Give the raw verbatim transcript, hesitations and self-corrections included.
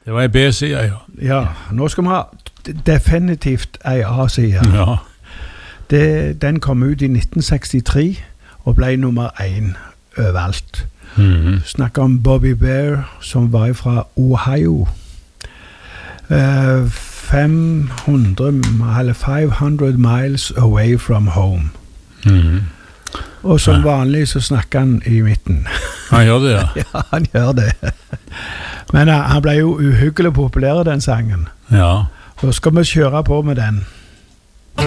Det var en B-side, ja. Ja, nå skal vi ha definitivt en A-side. Ja. Det, den kom ut i nitten sekstitre og ble nummer én overalt. Mm-hmm. Snakker om Bobby Bear, som var fra Ohio. Uh, fem hundre, eller five hundred miles away from home. Mm-hmm. Og som vanlig så snakker han i midten. Han gjør det, ja. Ja, han gjør det. Men uh, han ble jo uhyggelig populær, den sangen. Ja. Så skal vi kjøre på med den.